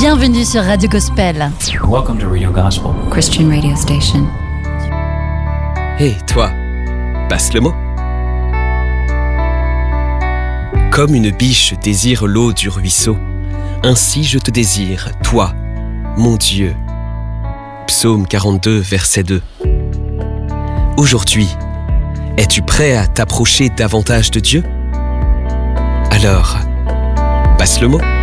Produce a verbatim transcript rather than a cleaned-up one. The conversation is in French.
Bienvenue sur Radio Gospel. Welcome to Radio Gospel, Christian radio station. Hé, hey, toi, passe le mot. Comme une biche désire l'eau du ruisseau, ainsi je te désire, toi, mon Dieu. Psaume quarante-deux, verset deux. Aujourd'hui, es-tu prêt à t'approcher davantage de Dieu ? Alors, passe le mot.